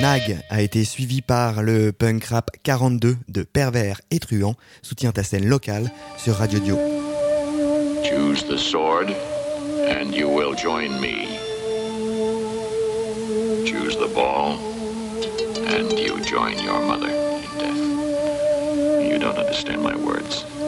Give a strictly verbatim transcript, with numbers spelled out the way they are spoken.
Nag a été suivi par le punk rap quarante-deux de Pervers et Truand. Soutiens ta scène locale sur Radio Dio. Choose the sword and you will join me. Choose the ball and you join your mother in death. You don't understand my words.